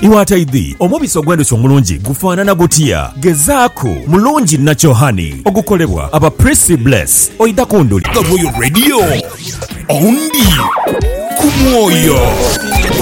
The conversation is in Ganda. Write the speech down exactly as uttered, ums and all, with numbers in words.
iwataidhi omubisi ogw'endhuki omulungi gufaanana gutya? Gezaako mulungi Natural Honey ogukolebwa aba Prissy Bless oida kunduli Royal Radio ondi ku mwoyo.